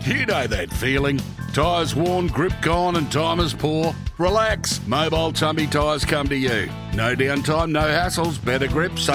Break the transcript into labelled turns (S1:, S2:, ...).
S1: You know that feeling. Tyres worn, grip gone and time is poor? Relax. Mobile Tumby Tyres come to you. No downtime, no hassles, better grip,